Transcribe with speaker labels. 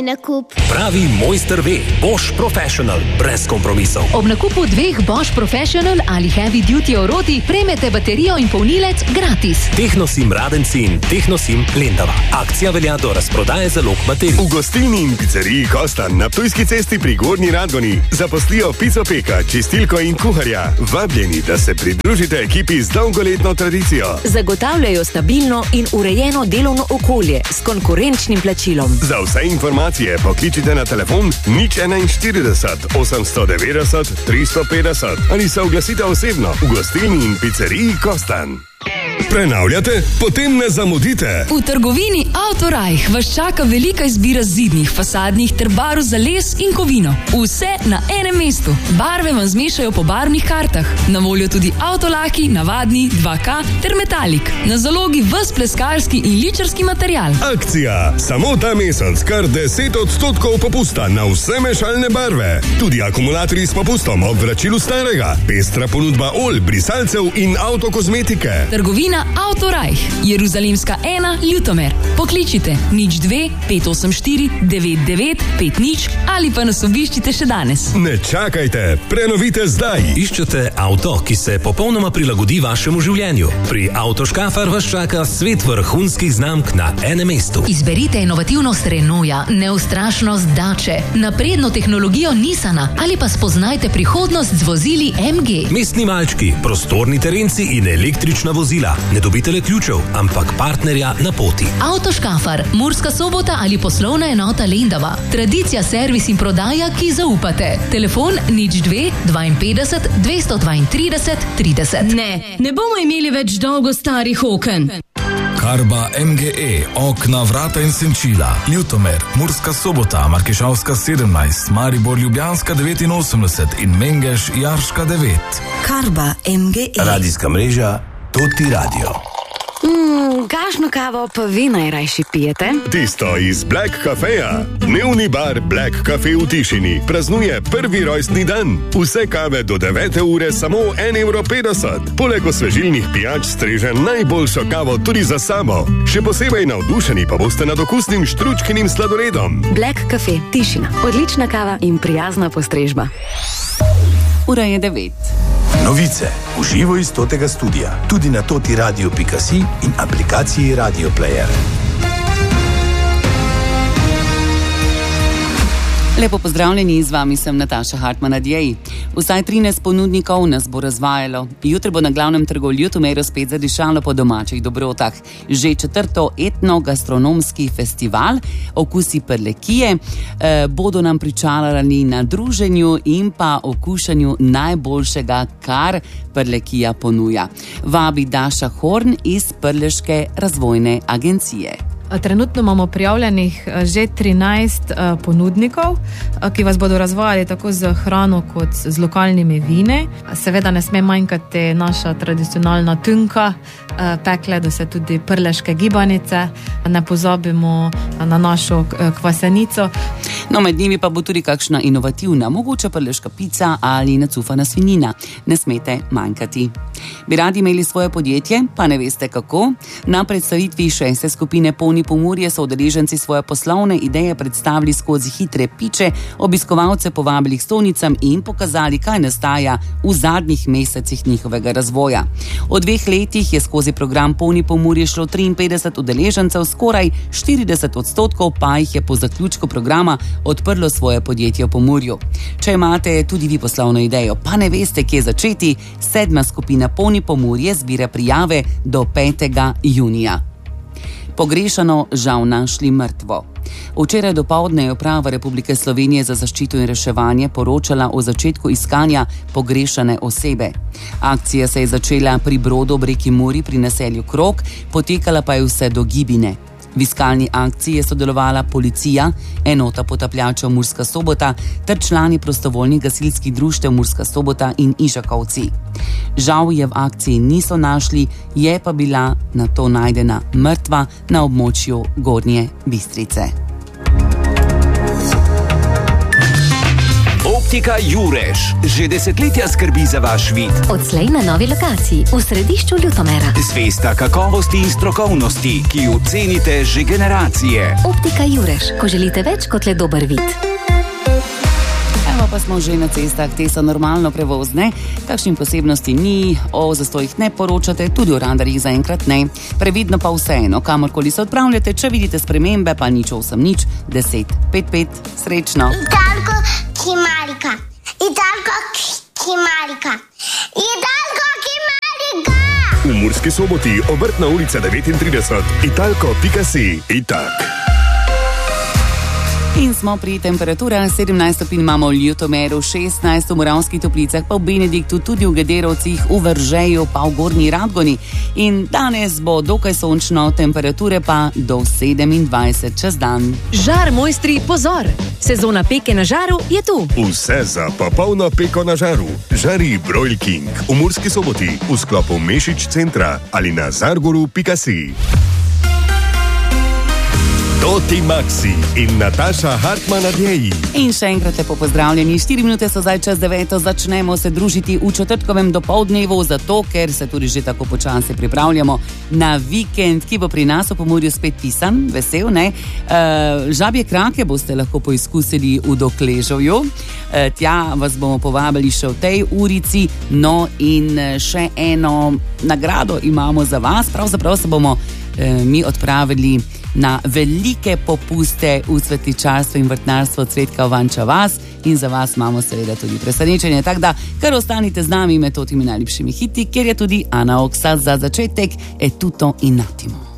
Speaker 1: nakup.
Speaker 2: Pravi mojster ve, Bosch Professional, brez kompromisov.
Speaker 3: Ob nakupu 2 Bosch Professional ali Heavy Duty orodij prejmete baterijo in polnilec gratis.
Speaker 2: Technosim Radenci in Technosim Lendava. Akcija velja do razprodaje zalog baterij.
Speaker 4: V gostilni in pizzeriji Kostan na Ptujski cesti pri Gornji Radgoni zaposlijo picopeka, čistilko in kuharja. Vabljeni, da se pridružite ekipi z dolgoletno tradicijo.
Speaker 5: Zagotavljajo stabilno in urejeno delovno okolje s konkurenčnim plačilom.
Speaker 4: Za vse informacije pokličite na telefon 041 890 350 ali se oglasite osebno v gostilni in pizzeriji Kostan. Prenavljate? Potem ne zamudite!
Speaker 6: V trgovini Autorajh vas čaka velika izbira zidnih, fasadnih ter barv za les in kovino. Vse na enem mestu. Barve vam zmešajo po barvnih kartah. Na voljo tudi avtolaki, navadni, 2K ter metalik. Na zalogi ves pleskarski in ličarski material.
Speaker 4: Akcija! Samo ta mesec kar 10% popusta na vse mešalne barve. Tudi akumulatorji s popustom ob vračilu starega. Pestra ponudba olj, brisalcev in avtokozmetike.
Speaker 6: Trgovina Autorajh, Jeruzalemska 1, Ljutomer. Pokličite 02 584 9950 ali pa nas obiščite še danes.
Speaker 4: Ne čakajte, prenovite zdaj.
Speaker 2: Iščete avto, ki se popolnoma prilagodi vašemu življenju. Pri Autoškafar vas čaka svet vrhunskih znamk na enem mestu.
Speaker 3: Izberite inovativnost Renaulta, neustrašnost Dače, napredno tehnologijo Nissana ali pa spoznajte prihodnost z vozili MG.
Speaker 2: Mestni malčki, prostorni terenci in električna vozila. Ne dobite le ključev, ampak partnerja na poti.
Speaker 3: Autoškafar, Murska Sobota ali poslovna enota Lendava. Tradicija, servis in prodaja, ki zaupate. Telefon 02 52 232 30.
Speaker 6: Ne bomo imeli več dolgo starih oken.
Speaker 7: Karba MGE, okna, vrata in senčila. Ljutomer, Murska Sobota, Markešavska 17, Maribor Ljubljanska 89 in Mengeš Jarška 9.
Speaker 5: Karba MGE.
Speaker 8: Radijska mreža Toti Radio.
Speaker 5: Kakšno kavo pa vi najrajši pijete?
Speaker 4: Tisto iz Black Cafeja. Dnevni bar Black Cafe v Tišini praznuje prvi rojstni dan. Vse kave do 9 ure samo 1,50 €. Poleg osvežilnih pijač streže najboljšo kavo tudi za sabo. Še posebej navdušeni pa boste nad okusnim štručkinim sladoledom.
Speaker 5: Black Cafe Tišina. Odlična kava in prijazna postrežba.
Speaker 9: Ura je 9.
Speaker 8: Novice v živo iz Totega studia, tudi na totiradio.si in aplikaciji Radio Player.
Speaker 9: Lepo pozdravljeni, z vami sem Nataša Hartmann-Adjej. Vsaj 13 ponudnikov nas bo razvajalo. Jutri bo na glavnem trgu v Ljutomeru spet zadišalo po domačih dobrotah. Že 4. etno-gastronomski festival Okusi Prlekije bodo nam pričarali na druženju in pa okušanju najboljšega, kar Prlekija ponuja. Vabi Daša Horn iz Prleške razvojne agencije.
Speaker 10: Trenutno imamo prijavljenih že 13 ponudnikov, ki vas bodo razvajali tako z hrano kot z lokalnimi vini. Seveda ne sme manjkati naša tradicionalna tunka, pekle da se tudi prleške gibanice, ne pozabimo na našo kvasenico.
Speaker 9: No, med njimi pa bo tudi kakšna inovativna, mogoče prleška pica ali nacufana svinjina. Ne smete manjkati. Bi radi imeli svoje podjetje, pa ne veste kako? Na predstavitvi 6. skupine Poni Pomurje so udeleženci svoje poslovne ideje predstavili skozi hitre piče, obiskovalce povabili k stojnicam in pokazali, kaj nastaja v zadnjih mesecih njihovega razvoja. Od 2 letih je skozi program Poni Pomurje šlo 53 udeležencev, skoraj 40% pa jih je po zaključku programa odprlo svoje podjetje v Pomurju. Če imate tudi vi poslovno idejo, pa ne veste, kje začeti, 7. skupina Poni Pomurje zbira prijave do 5. junija. Pogrešano žal našli mrtvo. Včeraj dopoldne je Uprava Republike Slovenije za zaščito in reševanje poročala o začetku iskanja pogrešane osebe. Akcija se je začela pri Brodu ob reki Muri pri naselju Krog, potekala pa je vse do Gibine. V iskalni akciji je sodelovala policija, enota potapljačev Murska Sobota ter člani prostovoljnih gasilskih društev Murska Sobota in Ižakovci. Žal je v akciji niso našli, je pa bila nato najdena mrtva na območju Gornje Bistrice.
Speaker 1: Optika Jureš že desetletja skrbi za vaš vid.
Speaker 11: Odslej na novi lokaciji v središču Ljutomera.
Speaker 1: Zvesta kakovosti in strokovnosti, ki jo cenite že generacije.
Speaker 11: Optika Jureš, ko želite več kot le dober vid.
Speaker 9: Evo pa smo že na cestah, te so normalno prevozne, kakšnim posebnosti ni, o zastojih ne poročate, tudi o radarjih zaenkrat ne. Previdno pa vseeno, kamorkoli se odpravljate, če vidite spremembe, pa nič 8 nič 10 5 5, srečno.
Speaker 12: Italko Kimarika, Italko Kimarika, Italko Kimarika.
Speaker 4: V Murski Soboti, Obrtna ulica 39, italko.si, itak.
Speaker 9: In smo pri temperaturah, 17 stopinj imamo v Ljutomeru, 16 v Moravskih Toplicah, pa v Benediktu, tudi v Gederovcih, v Veržeju, pa v Gornji Radgoni. In danes bo dokaj sončno, temperature pa do 27 čez dan.
Speaker 5: Žar mojstri, pozor! Sezona peke na žaru je tu.
Speaker 4: Vse za popolno peko na žaru. Žari Broil King v Murski Soboti, v sklopu Mešič centra ali na zargoru.si. Toti Maxi in Nataša Hartman Adjeji.
Speaker 9: In še enkrat lepo pozdravljeni. 4 minute so zdaj čez 9. Začnemo se družiti v četrtkovem dopoldnevu, zato ker se tudi že tako počasi pripravljamo na vikend, ki bo pri nas v Pomurju spet pisan, vesel, ne? Žabje krake boste lahko poizkusili v Dokležovju. Tja vas bomo povabili še v tej urici. No in še eno nagrado imamo za vas. Pravzaprav se bomo mi odpravili na velike popuste v cvetličarstvu in vrtnarstvu Cvetka Vanča vas in za vas imamo seveda tudi presenečenje, tako da kar ostanite z nami med totimi najljubšimi hiti, kjer je tudi Ana Oksa za začetek, è tutto in attimo.